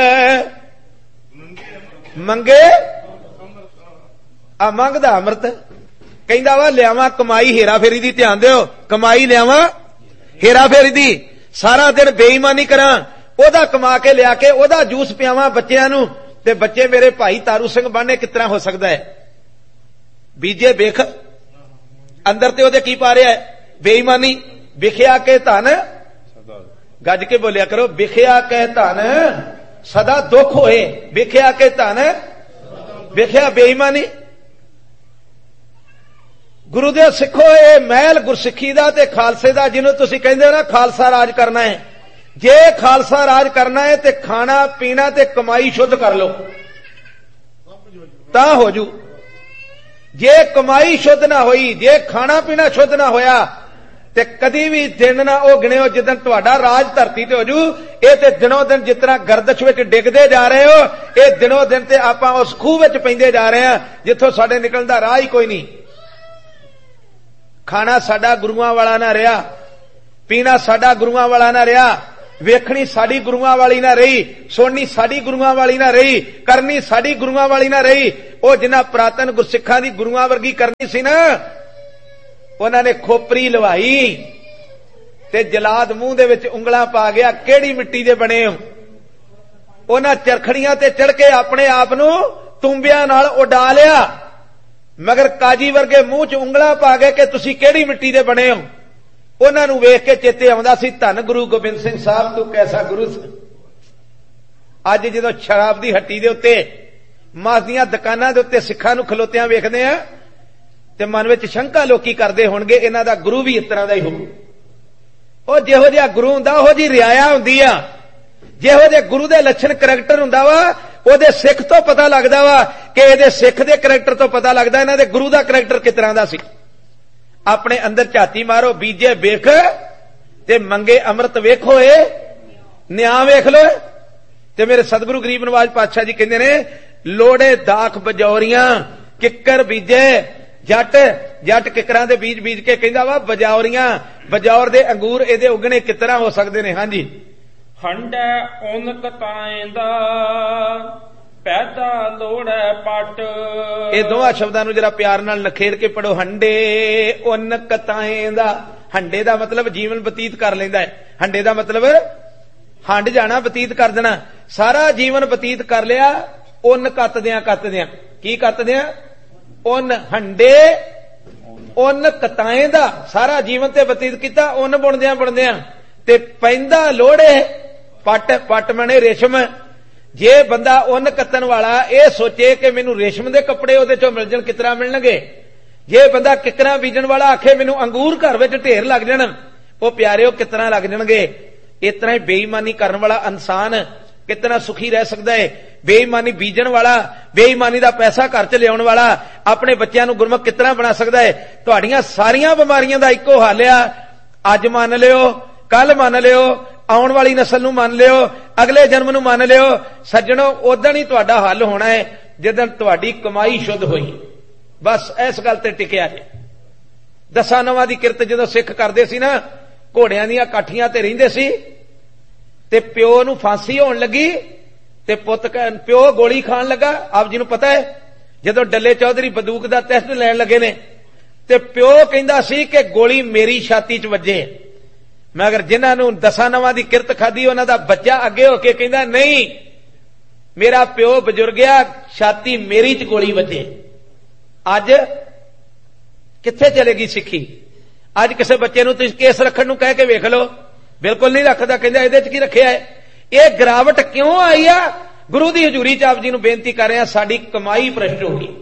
मंगे आ मंगदा अमृत। कहंदा वा लियावां कमाई हेरा फेरी दी, ध्यान दिओ, कमाई लियावां हेरा फेरी दी, सारा दिन बेईमानी करां, ओदा कमा के लिया के ओदा जूस पियावां बच्चियां नूं, ते बच्चे मेरे भाई तारू सिंह बनने, कितना हो सकता है? बीजे बेख, अंदर ते ओदे की पा रहा है? बेईमानी। बिखिया के धन, गज के बोलिया करो, बिखिया के धन सदा दुख होए, बिखिया के धन, बिखिया बेईमानी। गुरु दे सिखो ये महल गुरसिखी दा ते खालसे दा, जिन्हों तुसीं कहंदे हो ना खालसा राज करना है, जे खालसा राज करना है ते खाना पीना ते कमाई शुद्ध कर लो तां हो जू। जे कमाई शुद्ध ना होई, जे खाना पीना शुद्ध ना होया ते कदी भी दिन ना ओ गिणिओ जिदन तुहाडा राज धरती ते हो जू। ये ते दिनों दिन जितना गर्दश विच डिगदे जा रहे हो, ये दिनों दिन ते आपां उस खूह विच पैंदे जा रहे हैं जिथों साडे निकलण दा राह ही कोई नहीं। खाना साडा गुरुआं वाला ना रहा, पीना साडा गुरुआं वाला ना रहा, ਵੇਖਣੀ ਸਾਡੀ ਗੁਰੂਆਂ ਵਾਲੀ ਨਾ ਰਹੀ, ਸੁਣਨੀ ਸਾਡੀ ਗੁਰੂਆਂ ਵਾਲੀ ਨਾ ਰਹੀ, ਕਰਨੀ ਸਾਡੀ ਗੁਰੂਆਂ ਵਾਲੀ ਨਾ ਰਹੀ। ਉਹ ਜਿਨ੍ਹਾਂ ਪ੍ਰਾਤਨ ਗੁਰਸਿੱਖਾਂ ਦੀ ਗੁਰੂਆਂ ਵਰਗੀ ਕਰਨੀ ਸੀ ਨਾ, ਉਹਨਾਂ ਨੇ ਖੋਪਰੀ ਲਵਾਈ ਤੇ ਜਲਾਦ ਮੂੰਹ ਦੇ ਵਿੱਚ ਉਂਗਲਾਂ ਪਾ ਗਿਆ, ਕਿਹੜੀ ਮਿੱਟੀ ਦੇ ਬਣੇ ਹੋ। ਉਹਨਾਂ ਚਰਖੜੀਆਂ ਤੇ ਚੜ ਕੇ ਆਪਣੇ ਆਪ ਨੂੰ ਤੁੰਬਿਆਂ ਨਾਲ ਉਡਾ ਲਿਆ, ਮਗਰ ਕਾਜੀ ਵਰਗੇ ਮੂੰਹ 'ਚ ਉਂਗਲਾਂ ਪਾ ਗਏ ਕਿ ਤੁਸੀਂ ਕਿਹੜੀ ਮਿੱਟੀ ਦੇ ਬਣੇ ਹੋ। ਉਹਨਾਂ ਨੂੰ ਵੇਖ ਕੇ ਚੇਤੇ ਆਉਂਦਾ ਸੀ, ਧੰਨ ਗੁਰੂ ਗੋਬਿੰਦ ਸਿੰਘ ਸਾਹਿਬ ਤੂੰ ਕੈਸਾ ਗੁਰੂ ਸੀ। ਅੱਜ ਜਦੋਂ ਸ਼ਰਾਬ ਦੀ ਹੱਟੀ ਦੇ ਉੱਤੇ, ਮਾਸ ਦੀਆਂ ਦੁਕਾਨਾਂ ਦੇ ਉੱਤੇ ਸਿੱਖਾਂ ਨੂੰ ਖਲੋਤਿਆਂ ਵੇਖਦੇ ਆ ਤੇ ਮਨ ਵਿੱਚ ਸ਼ੰਕਾ ਲੋਕੀ ਕਰਦੇ ਹੋਣਗੇ, ਇਹਨਾਂ ਦਾ ਗੁਰੂ ਵੀ ਇਸ ਤਰ੍ਹਾਂ ਦਾ ਹੀ ਹੋਊ। ਉਹ ਜਿਹੋ ਜਿਹਾ ਗੁਰੂ ਹੁੰਦਾ ਉਹੋ ਜਿਹੀ ਰਿਆਇਆ ਹੁੰਦੀ ਆ, ਜਿਹੋ ਜਿਹੇ ਗੁਰੂ ਦੇ ਲੱਛਣ ਕਰੈਕਟਰ ਹੁੰਦਾ ਵਾ, ਉਹਦੇ ਸਿੱਖ ਤੋਂ ਪਤਾ ਲੱਗਦਾ ਵਾ ਕਿ ਇਹਦੇ ਸਿੱਖ ਦੇ ਕਰੈਕਟਰ ਤੋਂ ਪਤਾ ਲੱਗਦਾ ਇਹਨਾਂ ਦੇ ਗੁਰੂ ਦਾ ਕਰੈਕਟਰ ਕਿਸ ਤਰ੍ਹਾਂ ਦਾ ਸੀ। ਆਪਣੇ ਅੰਦਰ ਝਾਤੀ ਮਾਰੋ, ਬੀਜੇ ਵੇਖ ਤੇ ਮੰਗੇ ਅੰਮ੍ਰਿਤ ਵੇਖੋ, ਏ ਨਿਆਂ ਵੇਖ ਲੋ। ਤੇ ਮੇਰੇ ਸਤਿਗੁਰੂ ਗਰੀਬ ਨਵਾਜ ਪਾਤਸ਼ਾਹ ਜੀ ਕਹਿੰਦੇ ਨੇ, ਲੋੜੇ ਦਾਖ ਬਜੌਰੀਆਂ ਕਿੱਕਰ ਬੀਜੇ ਜੱਟ, ਜੱਟ ਕਿੱਕਰਾਂ ਦੇ ਬੀਜ ਬੀਜ ਕੇ ਕਹਿੰਦਾ ਵਾ ਬਜੌਰੀਆਂ, ਬਜੌਰ ਦੇ ਅੰਗੂਰ ਇਹਦੇ ਉਗਣੇ ਕਿਸ ਤਰ੍ਹਾਂ ਹੋ ਸਕਦੇ ਨੇ। ਹਾਂਜੀ, ਹੰਡੈ ਉਨ ਕਤਾਏ ਦਾ ਪੈਦਾ ਲੋੜੈ ਪਟ। ਇਹ ਦੋਵਾਂ ਸ਼ਬਦਾਂ ਨੂੰ ਜਰਾ ਪਿਆਰ ਨਾਲ ਨਖੇੜ ਕੇ ਪੜੋ। ਹੰਡੇ ਉਨ ਕਤਾਏ ਦਾ, ਹੰਡੇ ਦਾ ਮਤਲਬ ਜੀਵਨ ਬਤੀਤ ਕਰ ਲੈਂਦਾ ਹੈ। ਹੰਡੇ ਦਾ ਮਤਲਬ ਹੰਡ ਜਾਣਾ, ਬਤੀਤ ਕਰ ਦੇਣਾ। ਸਾਰਾ ਜੀਵਨ ਬਤੀਤ ਕਰ ਲਿਆ ਉਨ ਕੱਤਦਿਆਂ ਕੱਤਦਿਆਂ। ਕੀ ਕੱਤਦਿਆਂ? ਉਨ। ਹੰਡੇ ਉਨ ਕਤਾਏ ਦਾ, ਸਾਰਾ ਜੀਵਨ ਤੇ ਬਤੀਤ ਕੀਤਾ ਉਨ ਬੁਣਦਿਆਂ ਬੁਣਦਿਆਂ। ਤੇ ਪੈਂਦਾ ਲੋੜੇ ਪੱਟ, ਪੱਟ ਮਣੇ ਰੇਸ਼ਮ। ਜੇ ਬੰਦਾ ਉਨ ਕੱਤਣ ਵਾਲਾ ਇਹ ਸੋਚੇ ਕਿ ਮੈਨੂੰ ਰੇਸ਼ਮ ਦੇ ਕੱਪੜੇ ਉਹਦੇ ਚੋਂ ਮਿਲ ਜਾਣ, ਕਿਸ ਤਰ੍ਹਾਂ ਮਿਲਣਗੇ। ਜੇ ਬੰਦਾ ਕਿਕਰਾਂ ਬੀਜਣ ਵਾਲਾ ਆਖੇ ਮੈਨੂੰ ਅੰਗੂਰ ਘਰ ਵਿੱਚ ਢੇਰ ਲੱਗ ਜਾਣ, ਉਹ ਪਿਆਰਿਓ ਕਿਸ ਤਰ੍ਹਾਂ ਲੱਗ ਜਾਣਗੇ। ਇਸ ਤਰ੍ਹਾਂ ਹੀ ਬੇਈਮਾਨੀ ਕਰਨ ਵਾਲਾ ਇਨਸਾਨ ਕਿਤਨਾ ਸੁਖੀ ਰਹਿ ਸਕਦਾ ਹੈ। ਬੇਈਮਾਨੀ ਬੀਜਣ ਵਾਲਾ, ਬੇਈਮਾਨੀ ਦਾ ਪੈਸਾ ਘਰ ਚ ਲਿਆਉਣ ਵਾਲਾ ਆਪਣੇ ਬੱਚਿਆਂ ਨੂੰ ਗੁਰਮੁਖ ਕਿਸ ਤਰ੍ਹਾਂ ਬਣਾ ਸਕਦਾ ਹੈ। ਤੁਹਾਡੀਆਂ ਸਾਰੀਆਂ ਬਿਮਾਰੀਆਂ ਦਾ ਇੱਕੋ ਹੱਲ ਆ, ਅੱਜ ਮੰਨ ਲਿਓ, ਕੱਲ ਮੰਨ ਲਿਓ, ਆਉਣ ਵਾਲੀ ਨਸਲ ਨੂੰ ਮੰਨ ਲਿਓ, ਅਗਲੇ ਜਨਮ ਨੂੰ ਮੰਨ ਲਿਓ। ਸੱਜਣੋ, ਉਦੋਂ ਹੀ ਤੁਹਾਡਾ ਹੱਲ ਹੋਣਾ ਹੈ ਜਦੋਂ ਤੁਹਾਡੀ ਕਮਾਈ ਸ਼ੁੱਧ ਹੋਈ। ਬਸ ਇਸ ਗੱਲ ਤੇ ਟਿਕਿਆ ਜੇ। ਦਸਾਂ ਨਵਾਂ ਦੀ ਕਿਰਤ ਜਦੋਂ ਸਿੱਖ ਕਰਦੇ ਸੀ ਨਾ, ਘੋੜਿਆਂ ਦੀਆਂ ਕਾਠੀਆਂ ਤੇ ਰਹਿੰਦੇ ਸੀ ਤੇ ਪਿਓ ਨੂੰ ਫਾਂਸੀ ਹੋਣ ਲੱਗੀ ਤੇ ਪੁੱਤ ਪਿਓ ਗੋਲੀ ਖਾਣ ਲੱਗਾ। ਆਪ ਜੀ ਨੂੰ ਪਤਾ ਹੈ, ਜਦੋਂ ਡੱਲੇ ਚੌਧਰੀ ਬੰਦੂਕ ਦਾ ਟੈਸਟ ਲੈਣ ਲੱਗੇ ਨੇ ਤੇ ਪਿਓ ਕਹਿੰਦਾ ਸੀ ਕਿ ਗੋਲੀ ਮੇਰੀ ਛਾਤੀ 'ਚ ਵੱਜੇ, ਮਗਰ ਜਿਨ੍ਹਾਂ ਨੂੰ ਦਸਾਂ ਨਵਾਂ ਦੀ ਕਿਰਤ ਖਾਧੀ ਉਹਨਾਂ ਦਾ ਬੱਚਾ ਅੱਗੇ ਹੋ ਕੇ ਕਹਿੰਦਾ ਨਹੀਂ, ਮੇਰਾ ਪਿਓ ਬਜ਼ੁਰਗ ਆ, ਛਾਤੀ ਮੇਰੀ 'ਚ ਗੋਲੀ ਵੱਜੇ। ਅੱਜ ਕਿੱਥੇ ਚਲੇਗੀ ਸਿੱਖੀ? ਅੱਜ ਕਿਸੇ ਬੱਚੇ ਨੂੰ ਤੁਸੀਂ ਕੇਸ ਰੱਖਣ ਨੂੰ ਕਹਿ ਕੇ ਵੇਖ ਲਓ, ਬਿਲਕੁਲ ਨਹੀਂ ਰੱਖਦਾ। ਕਹਿੰਦਾ ਇਹਦੇ 'ਚ ਕੀ ਰੱਖਿਆ ਹੈ? ਇਹ ਗਿਰਾਵਟ ਕਿਉਂ ਆਈ ਆ? ਗੁਰੂ ਦੀ ਹਜ਼ੂਰੀ 'ਚ ਆਪ ਜੀ ਨੂੰ ਬੇਨਤੀ ਕਰ ਰਿਹਾ, ਸਾਡੀ ਕਮਾਈ ਭ੍ਰਿਸ਼ਟ ਹੋ ਗਈ।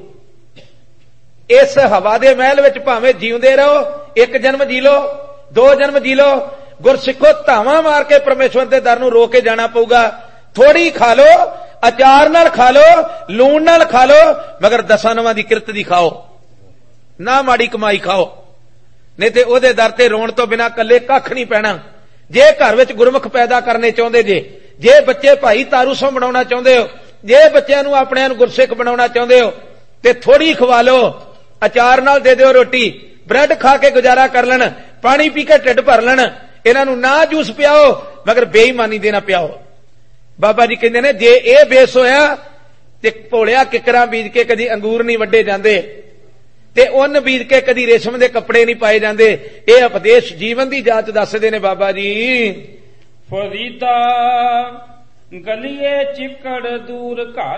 ਇਸ ਹਵਾ ਦੇ ਮਹਿਲ ਵਿੱਚ ਭਾਵੇਂ ਜਿਉਂਦੇ ਰਹੋ, ਇੱਕ ਜਨਮ ਜੀ ਲੋ, ਦੋ ਜਨਮ ਜੀ ਲੋ, ਗੁਰਸਿੱਖੋ ਧਾਵਾਂ ਮਾਰ ਕੇ ਪਰਮੇਸ਼ਵਰ ਦੇ ਦਰ ਨੂੰ ਰੋ ਕੇ ਜਾਣਾ ਪਊਗਾ। ਥੋੜੀ ਖਾ ਲੋ, ਅਚਾਰ ਨਾਲ ਖਾ ਲੋ, ਲੂਣ ਨਾਲ ਖਾ ਲੋ, ਮਗਰ ਦਸਾਂ ਨਵਾਂ ਦੀ ਕਿਰਤ ਦੀ ਖਾਓ ਨਾ, ਮਾੜੀ ਕਮਾਈ ਖਾਓ। ਨਹੀਂ ਤੇ ਉਹਦੇ ਦਰ ਤੇ ਰੋਣ ਤੋਂ ਬਿਨਾਂ ਕੱਲੇ ਕੱਖ ਨਹੀਂ ਪੈਣਾ। ਜੇ ਘਰ ਵਿੱਚ ਗੁਰਮੁਖ ਪੈਦਾ ਕਰਨੇ ਚਾਹੁੰਦੇ ਜੇ, ਜੇ ਬੱਚੇ ਭਾਈ ਤਾਰੂ ਸੋਂ ਬਣਾਉਣਾ ਚਾਹੁੰਦੇ ਹੋ, ਜੇ ਬੱਚਿਆਂ ਨੂੰ ਆਪਣਿਆਂ ਨੂੰ ਗੁਰਸਿੱਖ ਬਣਾਉਣਾ ਚਾਹੁੰਦੇ ਹੋ, ਤੇ ਥੋੜੀ ਖਵਾ ਲੋ, ਅਚਾਰ ਨਾਲ ਦੇ ਦਿਓ ਰੋਟੀ, ਬ੍ਰੈਡ ਖਾ ਕੇ ਗੁਜ਼ਾਰਾ ਕਰ ਲੈਣ, ਪਾਣੀ ਪੀ ਕੇ ਢਿੱਡ ਭਰ ਲੈਣ। ਇਹਨਾਂ ਨੂੰ ਨਾ ਜੂਸ ਪਿਆਓ, ਮਗਰ ਬੇਈਮਾਨੀ ਦੇ ਨਾ ਪਿਆਓ। ਬਾਬਾ ਜੀ ਕਹਿੰਦੇ ਨੇ, ਜੇ ਇਹ ਬੇਸ ਹੋਇਆ ਤੇ ਭੋਲਿਆ ਕਿਕਰਾਂ ਬੀਜ ਕੇ ਕਦੀ ਅੰਗੂਰ ਨਹੀਂ ਵੱਡੇ ਜਾਂਦੇ ਤੇ ਉੱਨ ਬੀਜ ਕੇ ਕਦੀ ਰੇਸ਼ਮ ਦੇ ਕੱਪੜੇ ਨਹੀਂ ਪਾਏ ਜਾਂਦੇ। ਇਹ ਉਪਦੇਸ਼ ਜੀਵਨ ਦੀ ਜਾਂਚ ਦੱਸਦੇ ਨੇ ਬਾਬਾ ਜੀ। ਫਰੀਦਾ ਗਲੀਏ ਚਿੱਕੜ ਦੂਰ ਘਰ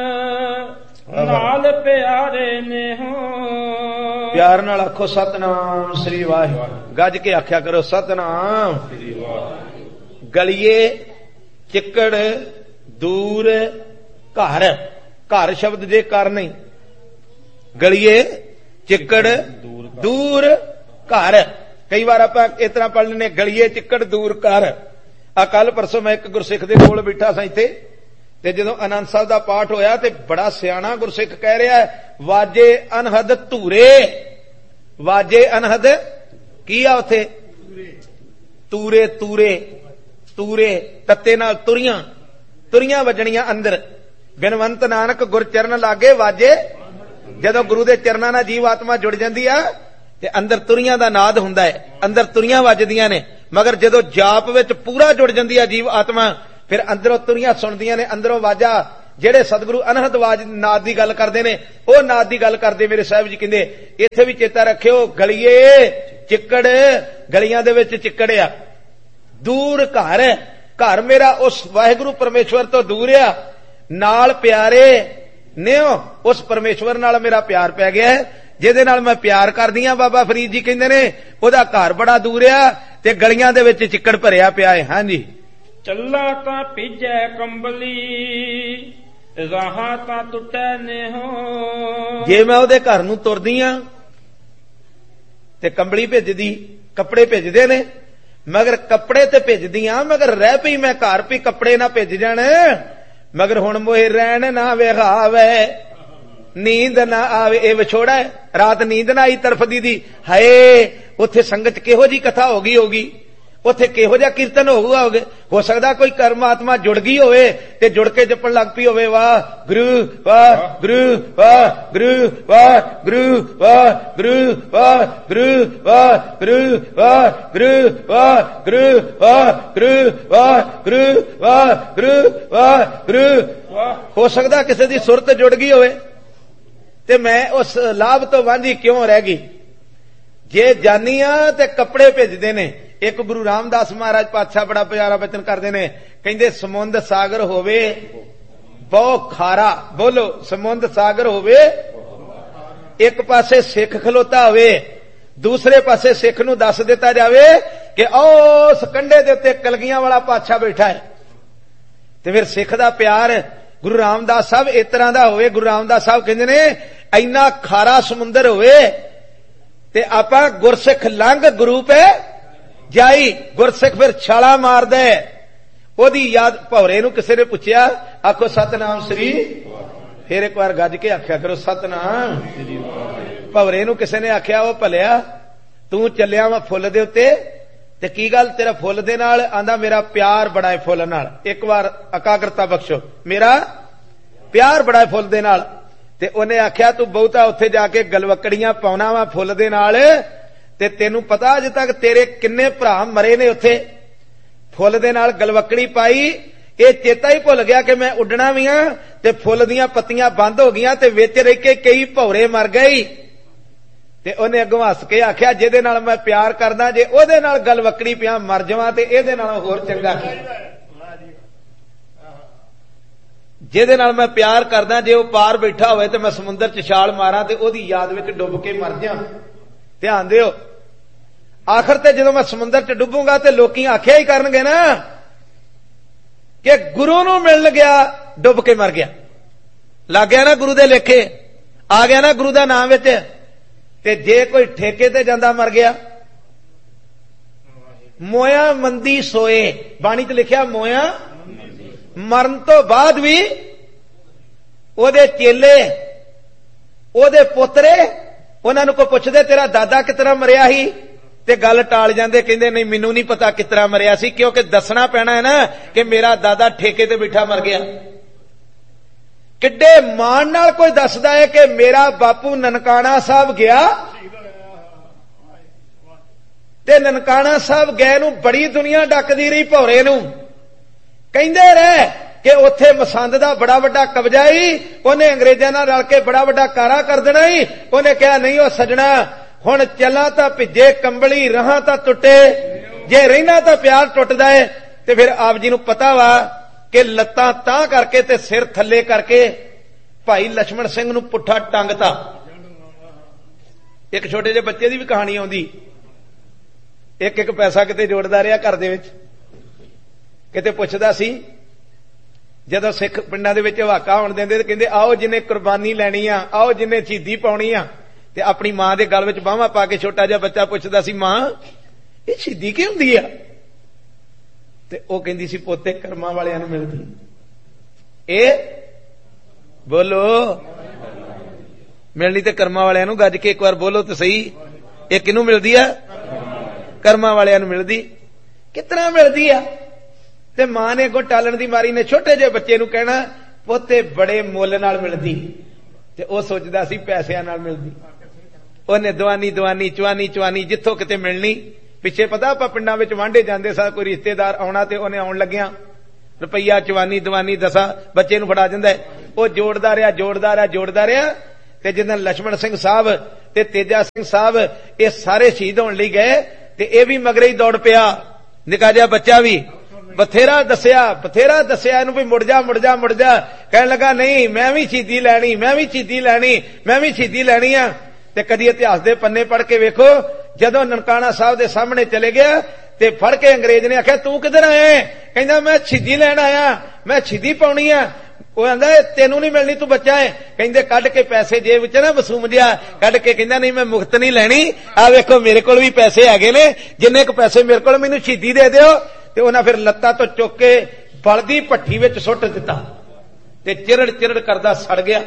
ਨਾਲ ਪਿਆਰੇ ਨੇ ਹੋ। ਪਿਆਰ ਨਾਲ ਆਖੋ ਸਤਨਾਮ ਸ੍ਰੀ ਵਾਹਿਗੁਰੂ। ਗੱਜ ਕੇ ਆਖਿਆ ਕਰੋ ਸਤਨਾਮ ਸ੍ਰੀ ਵਾਹਿਗੁਰੂ। ਗਲੀਏ ਚਿੱਕੜ ਦੂਰ ਘਰ, ਘਰ ਸ਼ਬਦ ਜੇ ਕਰ ਨਹੀਂ, ਗਲੀਏ ਚਿੱਕੜ ਦੂਰ ਘਰ। ਕਈ ਵਾਰ ਆਪਾਂ ਇਸ ਤਰ੍ਹਾਂ ਪੜ੍ਹ ਲੈਂਦੇ, ਗਲੀਏ ਚਿੱਕੜ ਦੂਰ ਘਰ। ਆ ਕੱਲ ਪਰਸੋਂ ਮੈਂ ਇੱਕ ਗੁਰਸਿੱਖ ਦੇ ਕੋਲ ਬੈਠਾ ਸਾਂ ਇੱਥੇ, ਤੇ ਜਦੋਂ ਆਨੰਦ ਸਾਹਿਬ ਦਾ ਪਾਠ ਹੋਇਆ ਤੇ ਬੜਾ ਸਿਆਣਾ ਗੁਰਸਿੱਖ ਕਹਿ ਰਿਹਾ, ਵਾਜੇ ਅਨਹਦ ਧੂਰੇ। ਵਾਜੇ ਅਨਹਦ ਕੀ ਆ ਉੱਥੇ? ਤੂਰੇ, ਤੂਰੇ, ਤੂਰੇ ਤੱਤੇ ਨਾਲ ਤੁਰੀਆਂ, ਤੁਰੀਆਂ ਵੱਜਣੀਆਂ ਅੰਦਰ। ਬਿਨਵੰਤ ਨਾਨਕ ਗੁਰ ਚਰਨ ਲਾਗੇ ਵਾਜੇ। ਜਦੋਂ ਗੁਰੂ ਦੇ ਚਰਨਾਂ ਨਾਲ ਜੀਵ ਆਤਮਾ ਜੁੜ ਜਾਂਦੀ ਆ, ते अंदर तुरियां दा नाद हुंदा है, अंदर तुरियां वजदियां ने, मगर जदों जाप विच पूरा जुड़ जांदी है जीव आत्मा, फिर अंदरों तुरियां सुनदियां ने, अंदरों वाजा जेड़े सतगुरु अनहद वाज नाद दी गल करदे ने, ओह नाद दी गल करदे मेरे साहिब जी कहंदे इत्थे भी चेता रखियो, गलिए चिक्कड़, गलियां दे विच चिक्कड़ आ, दूर घर, घर मेरा उस वाहिगुरु परमेश्वर तो दूर आ, नाल प्यारे ने उस परमेश्वर नाल मेरा प्यार पै गया है, जिहदे नाल मैं प्यार करदी हां। बाबा फरीद जी कहंदे ने ओहदा घर बड़ा दूर आ ते गलियां दे विच चिक्कड़ भरिया पिया है। हां जी, चला तां भीजै कंबली, राहां तां टुटै नेहो। जे मैं ओहदे घर नूं तुरदी हां ते कंबली भेजदी, कपड़े भेजदे ने, मगर कपड़े ते भेजदी हां, मगर रह पई मैं घर भी कपड़े ना भेज जाण, मगर हुण मोहे रहन ना विहावे, नींद ना आवे। ए विछोड़ा है, रात नींद ना आई तरफदी दी, हाय उत्थे संगत किहो जी कथा हो गई होगी, उत्थे किहो जिहा कीर्तन होगा, हो सकदा कोई कर्मात्मा जुड़ गई होवे ते जुड़ के जपण लग पई होवे, वाह गुरु वाह गुरु वाह गुरु वाह गुरु वाह गुरु वाह गुरु वाह गुरु वाह गुरु वाह गुरु वाह गुरु वाह गुरु वाह गुरु वाह गुरु वाह। हो सकदा किसी दी सुरत जुड़ गई होवे ते मैं उस लाभ तो वांझी क्यों रह गई। जे जानी आ ते कपड़े भेजदे ने। एक गुरु रामदास महाराज पातशाह बड़ा प्यारा बचन करते ने, कहंदे समुंद सागर होवे बहु खारा, बोलो समुंद सागर होवे, एक पासे सिख खलोता होवे, दूसरे पासे सिख नूं दस दिता जावे कि उस कंढे दे उत्ते कलगियां वाला पातशाह बैठा है, ते फिर सिख दा प्यार गुरु रामदास साहब इस तरह दा होवे। गुरु रामदास साहब कहंदे ने इन्ना खारा समुंदर होवे ते आपां गुरसिख लंघ गुरु पे जाई, गुरसिख फिर छाला मार दे। ओदी याद भौरे नूं किसी ने पुछया, आखो सतनाम श्री, फिर एक बार गज के आख्या करो सतनाम। भौरे नूं किसी ने आख्या, ओ भलिया तू चलिया वा फुल दे उत्ते ते की गल तेरा फुल दे नाल? आंदा मेरा प्यार बड़ा है फुल नाल। एक बार एकाग्रता बख्शो, मेरा प्यार बड़ा है फुल दे नाल। ते उन्हें आख्या तू बहुता उत्थे जाके गलवकड़ियां पाउना वा फुल दे नाल, ते तेनू पता अज तक तेरे किन्ने भरा मरे ने उत्थे फुल दे नाल गलवकड़ी पाई। ये चेता ही भुल गया कि मैं उडना भी हां ते फुल दियां पत्तियां बंद हो गईयां ते विच रह के कई भौरे मर गए। ते उन्हें अगों हस के आख्या जिहदे नाल मैं प्यार करदा जे ओहदे नाल गलवकड़ी पिया मर जावां ते इहदे नालों होर चंगा की। जिहदे नाल मैं प्यार करदा जे ओह पार बैठा होवे ते मैं समुंदर च छाल मारां ते ओहदी याद विच डुब के मर जां। ध्यान दिओ, आखिर ते जदों मैं समुंदर च डुबूंगा ते लोकी आख्या ही करनगे ना कि गुरु नूं मिल गया डुब के मर गया, लग गया ना गुरु दे लेखे, आ गया ना गुरु दा नाम विच। ते जे कोई ठेके ते जांदा मर गया, मोया मंदी सोए, बाणी च लिखिया मोया मरण तो बाद भी ओदे चेले ओदे पोतरे उन्हां नूं कोई पुछदे तेरा दादा कितना मरिया ही ते गल टाल जांदे, कहंदे नहीं मैनू नहीं पता कितना मरिया सी, क्योंकि दसना पैना है ना कि मेरा दादा ठेके ते बैठा मर गया। किड्डे मान नाल कोई दसदा है कि मेरा बापू ननकाना साहब गया ते ननकाना साहब गए नूं बड़ी दुनिया डकदी रही, भौरे नूं कहंदे रहे कि उत्थे मसंद दा बड़ा वड्डा कब्जा ही, उन्हें अंग्रेजां नाल रल के बड़ा वड्डा कारा कर देना ही। उन्हें कहा नहीं ओ सजना हुण चला तां भिजे कंबली रहां तां टुटे, जे रहना तां प्यार टुटदा है। ते फिर आप जी नूं पता वा कि लत्तां तां करके ते सिर थल्ले करके भाई लक्ष्मण सिंह नूं पुट्ठा टंगता। एक छोटे ਜਿਹੇ ਬੱਚੇ ਦੀ भी कहानी आउंदी, एक एक पैसा किते जोड़दा ਰਿਹਾ घर दे विच, किते पुछदा सी जदों सिख पिंडां दे विच हवाका होण दिंदे ते कहंदे आओ जिन्हें कुर्बानी लैनी आ, आओ जिन्हें शहीदी पाउणी आ, ते अपनी मां दे गल विच बाहां पा के छोटा जिहा बच्चा पुछदा सी मां ये शहीदी की हुंदी आ? ते ओह कहंदी सी पोते कर्मां वालियां नूं मिलदी। ए बोलो मिलनी ते कर्मां वालियां नूं, गज के एक बार बोलो तो सही, ये किनूं मिलदी आ? कर्मां वालियां नूं मिलदी। कितना मिलदी आ? ते मां ने अगों टालण दी मारी ने छोटे ਜਿਹੇ बच्चे नूं कहना पोते बड़े मुੱਲ नाल मिलदी, ते ओह सोचदा सी पैसिਆਂ नाल मिलदी। ਉਹਨੇ ਦਵਾਨੀ ਦਵਾਨੀ ਚਵਾਨੀ ਚਵਾਨੀ ਜਿੱਥੋਂ ਕਿਤੇ ਮਿਲਣੀ। ਪਿੱਛੇ ਪਤਾ ਆਪਾਂ ਪਿੰਡਾਂ ਵਿੱਚ ਵਾਂਢੇ ਜਾਂਦੇ ਸਾਂ, ਕੋਈ ਰਿਸ਼ਤੇਦਾਰ ਆਉਣਾ ਤੇ ਉਹਨੇ ਆਉਣ ਲੱਗਿਆ ਰੁਪਈਆ ਚਵਾਨੀ ਦਵਾਨੀ ਦਸਾਂ ਬੱਚੇ ਨੂੰ ਫੜਾ ਦਿੰਦਾ। ਉਹ ਜੋੜਦਾ ਰਿਹਾ ਜੋੜਦਾ ਰਿਹਾ ਜੋੜਦਾ ਰਿਹਾ ਤੇ ਜਦੋਂ ਲక్ష్మణ ਸਿੰਘ ਸਾਹਿਬ ਤੇ ਤੇਜਾ ਸਿੰਘ ਸਾਹਿਬ ਇਹ ਸਾਰੇ ਸ਼ਹੀਦ ਹੋਣ ਲਈ ਗਏ ਤੇ ਇਹ ਵੀ ਮਗਰੇ ਹੀ ਦੌੜ ਪਿਆ, ਨਿੱਕਾ ਜਿਹਾ ਬੱਚਾ ਵੀ। ਬਥੇਰਾ ਦੱਸਿਆ ਬਥੇਰਾ ਦੱਸਿਆ ਇਹਨੂੰ ਵੀ ਮੁੜ ਜਾ ਮੁੜ ਜਾ ਮੁੜ ਜਾ। ਕਹਿਣ ਲੱਗਾ ਨਹੀਂ ਮੈਂ ਵੀ ਸ਼ਹੀਦੀ ਲੈਣੀ, ਮੈਂ ਵੀ ਸ਼ਹੀਦੀ ਲੈਣੀ, ਮੈਂ ਵੀ ਸ਼ਹੀਦੀ ਲੈਣੀ ਆ। ਤੇ ਕਦੀ ਇਤਿਹਾਸ ਦੇ ਪੰਨੇ ਪੜ੍ਹ ਕੇ ਵੇਖੋ, ਜਦੋਂ ਨਨਕਾਣਾ ਸਾਹਿਬ ਦੇ ਸਾਹਮਣੇ ਚਲੇ ਗਿਆ ਤੇ ਫੜ ਕੇ ਅੰਗਰੇਜ਼ ਨੇ ਆਖਿਆ ਤੂੰ ਕਿੱਧਰ ਆਇਆ? ਕਹਿੰਦਾ ਮੈਂ ਸ਼ਹੀਦੀ ਲੈਣ ਆਇਆ, ਮੈਂ ਸ਼ਹੀਦੀ ਪਾਉਣੀ ਆ। ਉਹ ਕਹਿੰਦਾ ਤੈਨੂੰ ਨਹੀਂ ਮਿਲਣੀ, ਤੂੰ ਬੱਚਾ ਹੈ। ਕਹਿੰਦੇ ਕੱਢ ਕੇ ਪੈਸੇ ਜੇਬ ਵਿੱਚ ਨਾ ਵਸੂਮ ਜਿਆ ਕੱਢ ਕੇ ਕਹਿੰਦਾ ਨਹੀਂ ਮੈਂ ਮੁਫਤ ਨਹੀਂ ਲੈਣੀ, ਆ ਵੇਖੋ ਮੇਰੇ ਕੋਲ ਵੀ ਪੈਸੇ ਹੈਗੇ ਨੇ, ਜਿੰਨੇ ਕੁ ਪੈਸੇ ਮੇਰੇ ਕੋਲ ਮੈਨੂੰ ਸ਼ਹੀਦੀ ਦੇ ਦਿਓ। ਤੇ ਉਹਨਾਂ ਫਿਰ ਲੱਤਾਂ ਤੋਂ ਚੁੱਕ ਕੇ ਬਲਦੀ ਭੱਠੀ ਵਿੱਚ ਸੁੱਟ ਦਿੱਤਾ ਤੇ ਚਿਰੜ ਚਿਰੜ ਕਰਦਾ ਸੜ ਗਿਆ।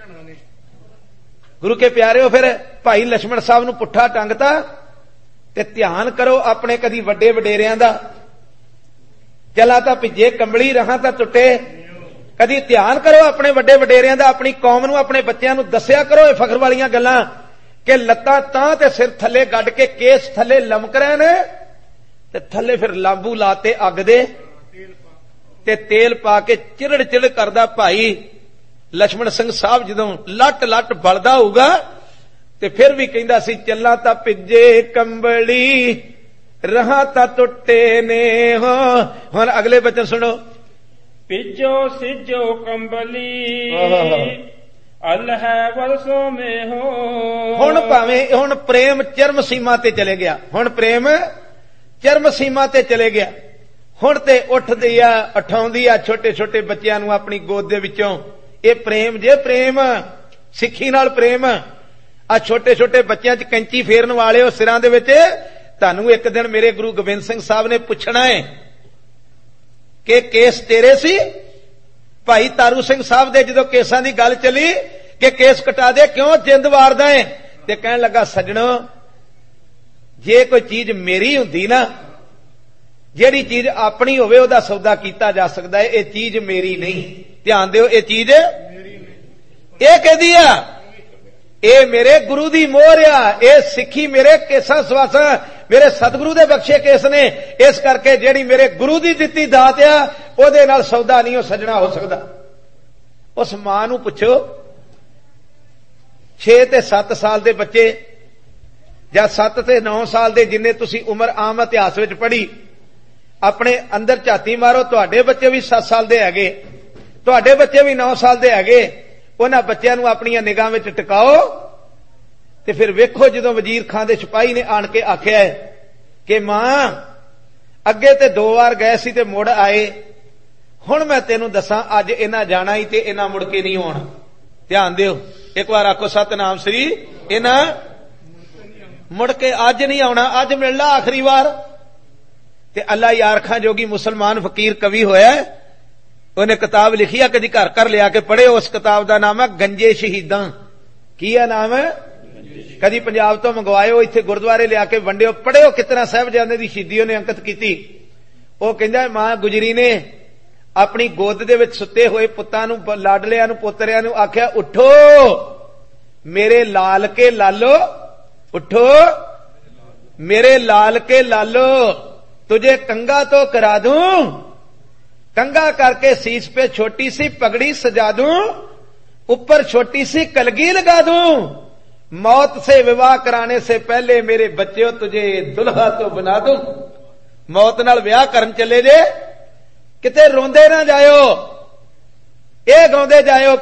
ਗੁਰੂ ਕੇ ਪਿਆਰਿਓ, ਫਿਰ ਭਾਈ ਲక్ష్మణ ਸਾਹਿਬ ਨੂੰ ਪੁੱਠਾ ਟੰਗਤਾ। ਤੇ ਧਿਆਨ ਕਰੋ ਆਪਣੇ ਕਦੀ ਵੱਡੇ ਵਡੇਰਿਆਂ ਦਾ, ਚਲਾ ਤਾਂ ਭਿੱਜੇ ਕੰਬਲੀ ਰਹਾਂ ਤਾਂ ਟੁੱਟੇ। ਕਦੀ ਧਿਆਨ ਕਰੋ ਆਪਣੇ ਵੱਡੇ ਵਡੇਰਿਆਂ ਦਾ, ਆਪਣੀ ਕੌਮ ਨੂੰ ਆਪਣੇ ਬੱਚਿਆਂ ਨੂੰ ਦੱਸਿਆ ਕਰੋ ਇਹ ਫਖਰ ਵਾਲੀਆਂ ਗੱਲਾਂ ਕਿ ਲੱਤਾਂ ਤਾਂ ਤੇ ਸਿਰ ਥੱਲੇ ਗੱਡ ਕੇ ਕੇਸ ਥੱਲੇ ਲਮਕ ਰਹੇ ਨੇ ਤੇ ਥੱਲੇ ਫਿਰ ਲਾਂਬੂ ਲਾਤੇ ਅੱਗ ਦੇ ਤੇ ਤੇਲ ਪਾ ਕੇ ਚਿਰੜ ਚਿਰੜ ਕਰਦਾ ਭਾਈ ਲక్ష్మణ ਸਿੰਘ ਸਾਹਿਬ ਜਦੋਂ ਲੱਟ ਲੱਟ ਬਲਦਾ ਹੋਊਗਾ ਤੇ ਫਿਰ ਵੀ ਕਹਿੰਦਾ ਸੀ ਚੱਲਾਂ ਤਾਂ ਭਿੱਜੇ ਕੰਬਲੀ ਰਹਾਂ ਤਾਂ ਟੁੱਟੇ ਨੇ ਹੋ। ਹੁਣ ਅਗਲੇ ਬਚਨ ਸੁਣੋ। ਭਿੱਜੋ ਸਿੱਜੋ ਕੰਬਲੀ ਅਲ ਹੈ ਵਰਸੋਂ ਮੇ ਹੋ। ਹੁਣ ਭਾਵੇਂ ਹੁਣ ਪ੍ਰੇਮ ਚਰਮ ਸੀਮਾ ਤੇ ਚਲੇ ਗਿਆ, ਹੁਣ ਪ੍ਰੇਮ ਚਰਮ ਸੀਮਾ ਤੇ ਚਲੇ ਗਿਆ। ਹੁਣ ਤੇ ਉੱਠਦੀ ਆ ਉਠਾਉਂਦੀ ਆ ਛੋਟੇ ਛੋਟੇ ਬੱਚਿਆਂ ਨੂੰ ਆਪਣੀ ਗੋਦ ਦੇ ਵਿੱਚੋਂ। ਇਹ ਪ੍ਰੇਮ ਜੇ ਪ੍ਰੇਮ, ਸਿੱਖੀ ਨਾਲ ਪ੍ਰੇਮ। ਆ ਛੋਟੇ ਛੋਟੇ ਬੱਚਿਆਂ 'ਚ ਕੈਂਚੀ ਫੇਰਨ ਵਾਲੇ ਉਹ ਸਿਰਾਂ ਦੇ ਵਿੱਚ। ਤੁਹਾਨੂੰ ਇੱਕ ਦਿਨ ਮੇਰੇ ਗੁਰੂ ਗੋਬਿੰਦ ਸਿੰਘ ਸਾਹਿਬ ਨੇ ਪੁੱਛਣਾ ਹੈ ਕਿ ਕੇਸ ਤੇਰੇ ਸੀ? ਭਾਈ ਤਾਰੂ ਸਿੰਘ ਸਾਹਿਬ ਦੇ ਜਦੋਂ ਕੇਸਾਂ ਦੀ ਗੱਲ ਚੱਲੀ ਕਿ ਕੇਸ ਕਟਾ ਦੇ, ਕਿਉਂ ਜਿੰਦ ਵਾਰਦਾ ਹੈ? ਤੇ ਕਹਿਣ ਲੱਗਾ ਸੱਜਣੋ, ਜੇ ਕੋਈ ਚੀਜ਼ ਮੇਰੀ ਹੁੰਦੀ ਨਾ, ਜਿਹੜੀ ਚੀਜ਼ ਆਪਣੀ ਹੋਵੇ ਉਹਦਾ ਸੌਦਾ ਕੀਤਾ ਜਾ ਸਕਦਾ ਹੈ, ਇਹ ਚੀਜ਼ ਮੇਰੀ ਨਹੀਂ। ਧਿਆਨ ਦਿਓ, ਇਹ ਚੀਜ਼ ਇਹ ਕਿਹਦੀ ਆ? ਇਹ ਮੇਰੇ ਗੁਰੂ ਦੀ ਮੋਹਰ ਆ। ਇਹ ਸਿੱਖੀ ਮੇਰੇ ਕੇਸਾਂ ਸਵਾਸਾਂ ਮੇਰੇ ਸਤਿਗੁਰੂ ਦੇ ਬਖਸ਼ੇ ਕੇਸ ਨੇ। ਇਸ ਕਰਕੇ ਜਿਹੜੀ ਮੇਰੇ ਗੁਰੂ ਦੀ ਦਿੱਤੀ ਦਾਤ ਆ ਉਹਦੇ ਨਾਲ ਸੌਦਾ ਨਹੀਂ ਉਹ ਸੱਜਣਾ ਹੋ ਸਕਦਾ। ਉਸ ਮਾਂ ਨੂੰ ਪੁੱਛੋ, ਛੇ ਤੇ ਸੱਤ ਸਾਲ ਦੇ ਬੱਚੇ ਜਾਂ ਸੱਤ ਤੇ ਨੌ ਸਾਲ ਦੇ ਜਿੰਨੇ ਤੁਸੀਂ ਉਮਰ ਆਮ ਇਤਿਹਾਸ ਵਿੱਚ ਪੜ੍ਹੀ, ਆਪਣੇ ਅੰਦਰ ਝਾਤੀ ਮਾਰੋ, ਤੁਹਾਡੇ ਬੱਚੇ ਵੀ ਸੱਤ ਸਾਲ ਦੇ ਹੈਗੇ, ਤੁਹਾਡੇ ਬੱਚੇ ਵੀ ਨੌ ਸਾਲ ਦੇ ਹੈਗੇ। ਉਹਨਾਂ ਬੱਚਿਆਂ ਨੂੰ ਆਪਣੀਆਂ ਨਿਗਾਹ ਵਿੱਚ ਟਿਕਾਓ ਤੇ ਫਿਰ ਵੇਖੋ ਜਦੋਂ ਵਜ਼ੀਰ ਖਾਂ ਦੇ ਸਿਪਾਹੀ ਨੇ ਆਣ ਕੇ ਆਖਿਆ ਕਿ ਮਾਂ ਅੱਗੇ ਤੇ ਦੋ ਵਾਰ ਗਏ ਸੀ ਤੇ ਮੁੜ ਆਏ, ਹੁਣ ਮੈਂ ਤੈਨੂੰ ਦੱਸਾਂ ਅੱਜ ਇਹਨਾਂ ਜਾਣਾ ਹੀ ਤੇ ਇਹਨਾਂ ਮੁੜ ਕੇ ਨਹੀਂ ਆਉਣਾ। ਧਿਆਨ ਦਿਓ, ਇੱਕ ਵਾਰ ਆਖੋ ਸਤਨਾਮ ਸ੍ਰੀ। ਇਹਨਾਂ ਮੁੜ ਕੇ ਅੱਜ ਨਹੀਂ ਆਉਣਾ, ਅੱਜ ਮਿਲਣਾ ਆਖਰੀ ਵਾਰ। ਤੇ ਅੱਲਾ ਯਾਰ ਖਾਂ ਜੋਗੀ ਮੁਸਲਮਾਨ ਫਕੀਰ ਕਵੀ ਹੋਇਆ, ਉਹਨੇ ਕਿਤਾਬ ਲਿਖੀ ਆ, ਕਦੀ ਘਰ ਘਰ ਲਿਆ ਕੇ ਪੜ੍ਹੇ। ਉਸ ਕਿਤਾਬ ਦਾ ਨਾਮ ਹੈ ਗੰਜੇ ਸ਼ਹੀਦਾਂ। ਕੀ ਆ ਨਾਮ ਹੈ? ਕਦੀ ਪੰਜਾਬ ਤੋਂ ਮੰਗਵਾਇਓ, ਇੱਥੇ ਗੁਰਦੁਆਰੇ ਲਿਆ ਕੇ ਵੰਡਿਓ, ਪੜ੍ਹਿਓ ਕਿਤਨਾ ਸਾਹਿਬਜ਼ਾਦੇ ਦੀ ਸ਼ਹੀਦੀ ਉਹਨੇ ਅੰਕਿਤ ਕੀਤੀ। ਉਹ ਕਹਿੰਦਾ ਮਾਂ ਗੁਜਰੀ ਨੇ ਆਪਣੀ ਗੋਦ ਦੇ ਵਿੱਚ ਸੁੱਤੇ ਹੋਏ ਪੁੱਤਾਂ ਨੂੰ, ਲਾਡਲਿਆਂ ਨੂੰ, ਪੋਤਰਿਆਂ ਨੂੰ ਆਖਿਆ ਉੱਠੋ ਮੇਰੇ ਲਾਲ ਕੇ ਲਾਲੋ, ਉੱਠੋ ਮੇਰੇ ਲਾਲ ਕੇ ਲਾਲੋ, तुझे कंगा तो करा दूं, कंगा करके सीस पे छोटी सी पगड़ी सजा दूं, ऊपर छोटी सी कलगी लगा दूं, मौत से विवाह कराने से पहले मेरे बच्चों तुझे दुल्हा तो बना दूं। मौत नाल विवाह करन चले जे किते रोंदे ना जायो, ये गाउंदे जायो